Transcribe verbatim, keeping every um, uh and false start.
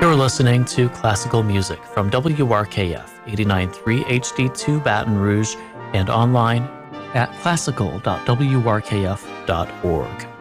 You're listening to classical music from W R K F eighty-nine point three H D two Baton Rouge and online at classical dot w r k f dot org.